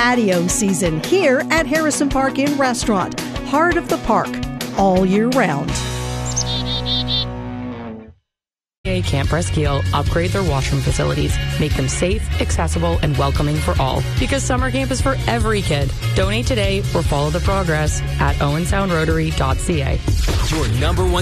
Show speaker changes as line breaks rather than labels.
patio season here at Harrison Park Inn Restaurant, heart of the park, all year round.
Camp Presqu'île upgrade their washroom facilities, make them safe, accessible, and welcoming for all. Because summer camp is for every kid. Donate today or follow the progress at owensoundrotary.ca.
Your number one